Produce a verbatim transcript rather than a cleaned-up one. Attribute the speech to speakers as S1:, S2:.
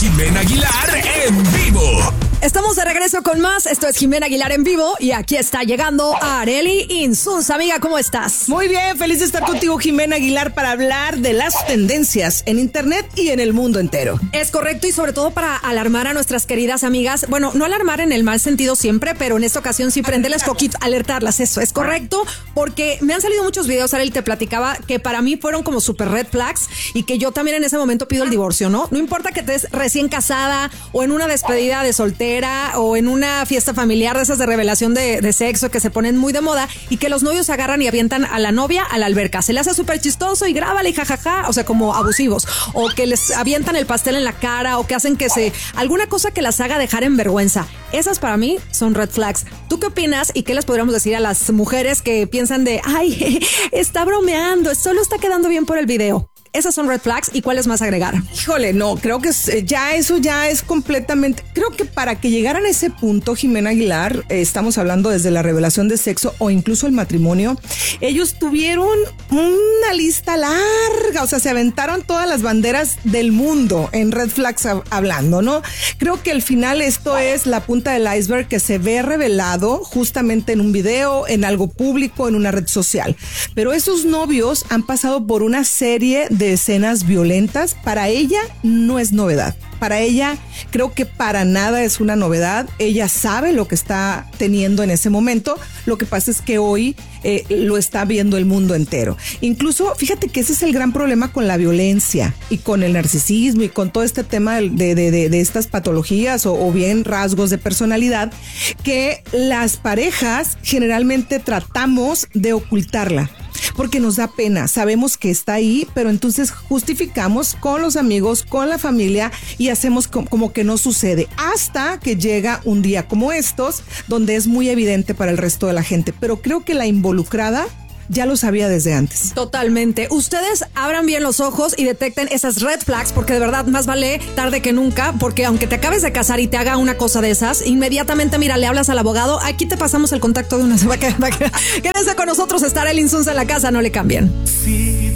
S1: Jimena Aguilar en vivo.
S2: Estamos de regreso con más. Esto es Jimena Aguilar en vivo y aquí está llegando Arely Insunza. Amiga, ¿cómo estás?
S3: Muy bien, feliz de estar contigo, Jimena Aguilar, para hablar de las tendencias en internet y en el mundo entero.
S2: Es correcto, y sobre todo para alarmar a nuestras queridas amigas. Bueno, no alarmar en el mal sentido siempre, pero en esta ocasión sí prenderles poquito, alertarlas. Eso es correcto, porque me han salido muchos videos, Arely, te platicaba, que para mí fueron como super red flags y que yo también en ese momento pido el divorcio, ¿no? No importa que estés recién casada o en una despedida de soltera o en una fiesta familiar de esas de revelación de, de sexo que se ponen muy de moda y que los novios agarran y avientan a la novia a la alberca. Se le hace súper chistoso y grábale y jajaja, o sea, como abusivos. O que les avientan el pastel en la cara o que hacen que se... alguna cosa que las haga dejar en vergüenza. Esas para mí son red flags. ¿Tú qué opinas y qué les podríamos decir a las mujeres que piensan de, ay, está bromeando, solo está quedando bien por el video? Esas son red flags. ¿Y cuáles más agregar?
S3: Híjole, no, creo que ya eso ya es completamente... Creo que para que llegaran a ese punto, Jimena Aguilar, eh, estamos hablando desde la revelación de sexo o incluso el matrimonio, ellos tuvieron una lista larga, o sea, se aventaron todas las banderas del mundo en red flags hablando, ¿no? Creo que al final esto es la punta del iceberg que se ve revelado justamente en un video, en algo público, en una red social. Pero esos novios han pasado por una serie de de escenas violentas. Para ella no es novedad. Para ella creo que para nada es una novedad. Ella sabe lo que está teniendo en ese momento. Lo que pasa es que hoy eh, lo está viendo el mundo entero. Incluso, fíjate que ese es el gran problema con la violencia y con el narcisismo y con todo este tema de, de, de, de estas patologías o, o bien rasgos de personalidad, que las parejas generalmente tratamos de ocultarla. Porque nos da pena, sabemos que está ahí, pero entonces justificamos con los amigos, con la familia y hacemos como que no sucede hasta que llega un día como estos, donde es muy evidente para el resto de la gente. Pero creo que la involucrada ya lo sabía desde antes.
S2: Totalmente. Ustedes abran bien los ojos y detecten esas red flags, porque de verdad más vale tarde que nunca, porque aunque te acabes de casar y te haga una cosa de esas, inmediatamente, mira, le hablas al abogado, aquí te pasamos el contacto de una... Quédense con nosotros, estará Arely Insunza en la casa, no le cambien. Sí.